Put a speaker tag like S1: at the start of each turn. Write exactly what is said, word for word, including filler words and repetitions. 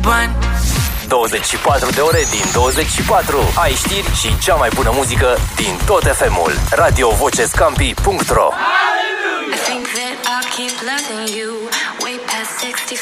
S1: bani.
S2: douăzeci și patru de ore din douăzeci și patru. Ai știri și cea mai bună muzică din tot F M-ul. radio voce scampi punct ro.
S1: I think that I keep loving you.